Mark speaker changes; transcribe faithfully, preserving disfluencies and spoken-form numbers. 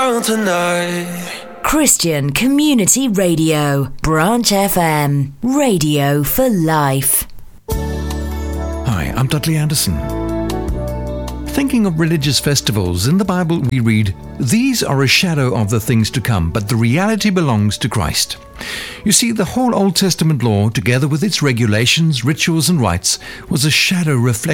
Speaker 1: down tonight.
Speaker 2: Christian Community Radio, Branch F M, radio for life.
Speaker 3: Hi, I'm Dudley Anderson. Thinking of religious festivals, in the Bible we read, "These are a shadow of the things to come, but the reality belongs to Christ." You see, the whole Old Testament law, together with its regulations, rituals and rites, was a shadow reflecting